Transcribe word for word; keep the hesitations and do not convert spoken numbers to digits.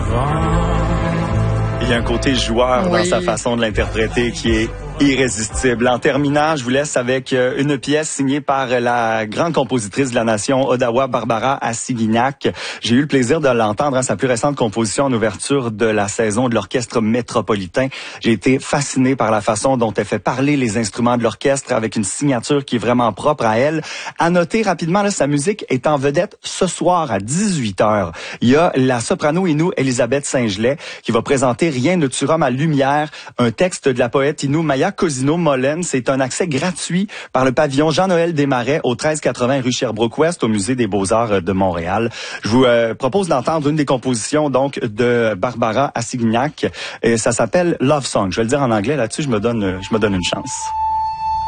Il y a un côté joueur oui. dans sa façon de l'interpréter qui est irrésistible. En terminant, je vous laisse avec une pièce signée par la grande compositrice de la nation Odawa, Barbara Assignac. J'ai eu le plaisir de l'entendre à sa plus récente composition en ouverture de la saison de l'Orchestre métropolitain. J'ai été fasciné par la façon dont elle fait parler les instruments de l'orchestre avec une signature qui est vraiment propre à elle. À noter rapidement, là, sa musique est en vedette ce soir à dix-huit heures. Il y a la soprano Innu Elisabeth Saint-Gelais qui va présenter Rien ne tuera ma lumière, un texte de la poète Innu Maya Cosino Mollen. C'est un accès gratuit par le pavillon Jean-Noël Desmarais au treize quatre-vingts rue Sherbrooke-Ouest au Musée des Beaux-Arts de Montréal. Je vous euh, propose d'entendre une des compositions donc de Barbara Assignac. Et ça s'appelle Love Song. Je vais le dire en anglais là-dessus, je me donne je me donne une chance.